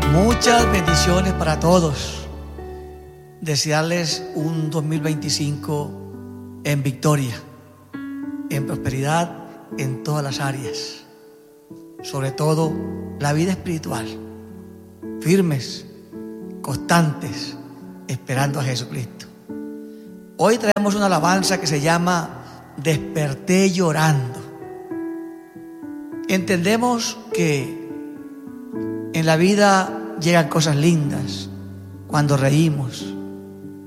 Muchas bendiciones para todos. Desearles un 2025 en victoria, en prosperidad en todas las áreas. Sobre todo la vida espiritual. Firmes, constantes, esperando a Jesucristo. Hoy traemos una alabanza que se llama Desperté llorando. Entendemos que en la vida llegan cosas lindas cuando reímos,